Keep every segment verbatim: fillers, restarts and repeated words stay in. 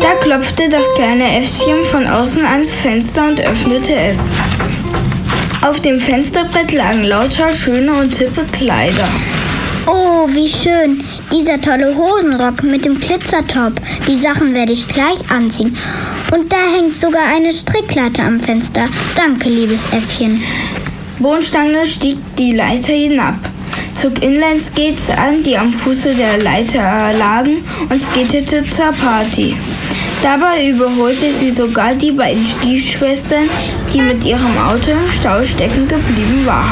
Da klopfte das kleine Äffchen von außen ans Fenster und öffnete es. Auf dem Fensterbrett lagen lauter schöne und hippe Kleider. Oh, wie schön. Dieser tolle Hosenrock mit dem Glitzertop. Die Sachen werde ich gleich anziehen. Und da hängt sogar eine Strickleiter am Fenster. Danke, liebes Äffchen. Bohnenstange stieg die Leiter hinab, zog Inline-Skates an, die am Fuße der Leiter lagen, und skatete zur Party. Dabei überholte sie sogar die beiden Stiefschwestern, die mit ihrem Auto im Stau stecken geblieben waren.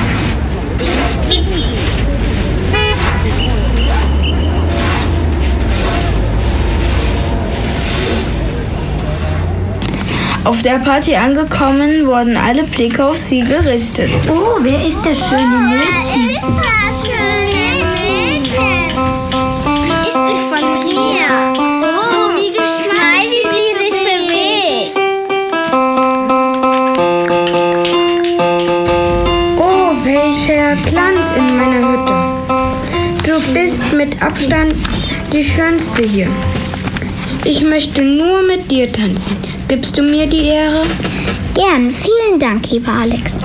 Auf der Party angekommen, wurden alle Blicke auf sie gerichtet. Oh, wer ist das schöne Mädchen? Oh, das schöne Mädchen. Sie ist nicht von hier. Oh, wie geschmeidig wie sie sich bewegt. Oh, welcher Glanz in meiner Hütte. Du bist mit Abstand die Schönste hier. Ich möchte nur mit dir tanzen. Gibst du mir die Ehre? Gern, vielen Dank, lieber Alex.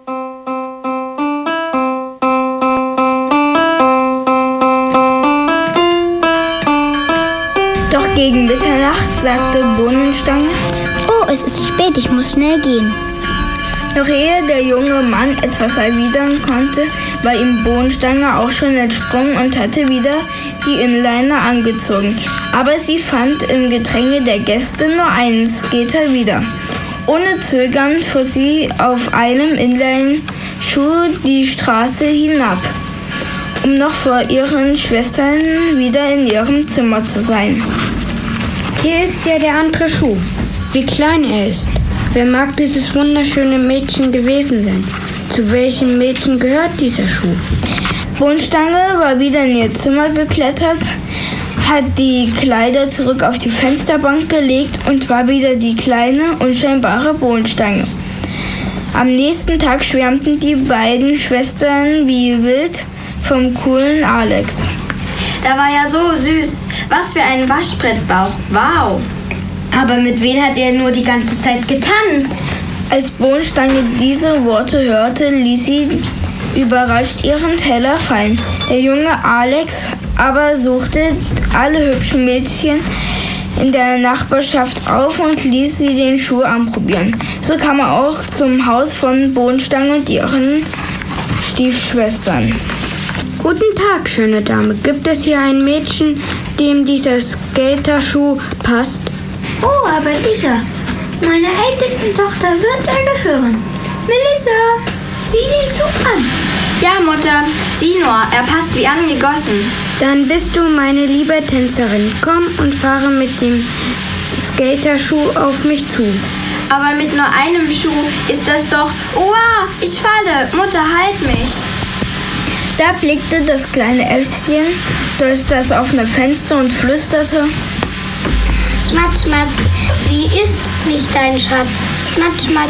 Doch gegen Mitternacht sagte Bohnenstange: Oh, es ist spät, ich muss schnell gehen. Doch ehe der junge Mann etwas erwidern konnte, war ihm Bohnenstange auch schon entsprungen und hatte wieder die Inliner angezogen. Aber sie fand im Gedränge der Gäste nur einen Skater wieder. Ohne Zögern fuhr sie auf einem Inline-Schuh die Straße hinab, um noch vor ihren Schwestern wieder in ihrem Zimmer zu sein. Hier ist ja der andere Schuh. Wie klein er ist. Wer mag dieses wunderschöne Mädchen gewesen sein? Zu welchem Mädchen gehört dieser Schuh? Bohnenstange war wieder in ihr Zimmer geklettert, hat die Kleider zurück auf die Fensterbank gelegt und war wieder die kleine, unscheinbare Bohnenstange. Am nächsten Tag schwärmten die beiden Schwestern wie wild vom coolen Alex. Der war ja so süß. Was für ein Waschbrettbauch. Wow. Aber mit wem hat er nur die ganze Zeit getanzt? Als Bohnenstange diese Worte hörte, ließ sie überrascht ihren Teller fallen. Der junge Alex aber suchte alle hübschen Mädchen in der Nachbarschaft auf und ließ sie den Schuh anprobieren. So kam er auch zum Haus von Bohnenstange und ihren Stiefschwestern. Guten Tag, schöne Dame. Gibt es hier ein Mädchen, dem dieser Skaterschuh passt? Oh, aber sicher. Meiner ältesten Tochter wird er gehören. Melissa, sieh den Schuh an. Ja, Mutter, sieh nur, er passt wie angegossen. Dann bist du meine liebe Tänzerin. Komm und fahre mit dem Skaterschuh auf mich zu. Aber mit nur einem Schuh ist das doch... Wow, ich falle. Mutter, halt mich. Da blickte das kleine Äffchen durch das offene Fenster und flüsterte: Schmatz, Schmatz, sie ist nicht dein Schatz. Schmatz, Schmatz.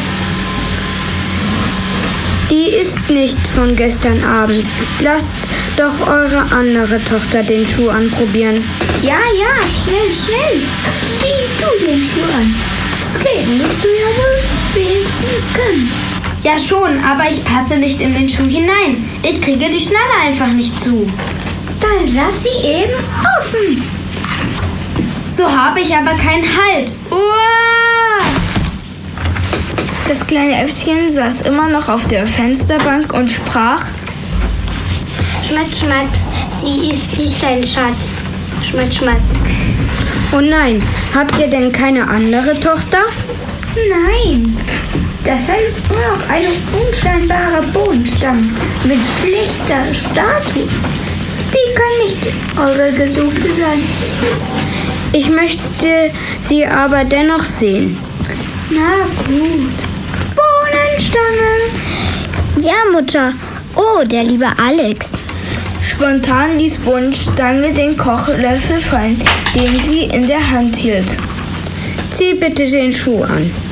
Die ist nicht von gestern Abend. Lasst doch eure andere Tochter den Schuh anprobieren. Ja, ja, schnell, schnell. Sieh du den Schuh an. Skaten musst du ja wohl wenigstens können. Ja schon, aber ich passe nicht in den Schuh hinein. Ich kriege die Schnalle einfach nicht zu. Dann lass sie eben offen. So habe ich aber keinen Halt. Uah! Das kleine Äffchen saß immer noch auf der Fensterbank und sprach: Schmatz, Schmatz, sie ist nicht dein Schatz. Schmatz, Schmatz. Oh nein, habt ihr denn keine andere Tochter? Nein, das heißt nur noch eine unscheinbare Bohnenstange mit schlichter Statue. Die kann nicht eure Gesuchte sein. Ich möchte sie aber dennoch sehen. Na gut. Bohnenstange. Ja, Mutter. Oh, der liebe Alex. Spontan ließ Bohnenstange den Kochlöffel fallen, den sie in der Hand hielt. Zieh bitte den Schuh an.